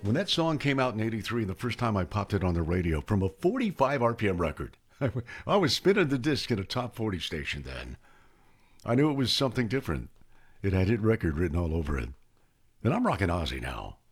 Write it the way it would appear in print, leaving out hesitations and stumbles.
When that song came out in '83, the first time I popped it on the radio from a 45 RPM record, I was spinning the disc at a top 40 station then. I knew it was something different. It had hit record written all over it. And I'm rocking Ozzy now.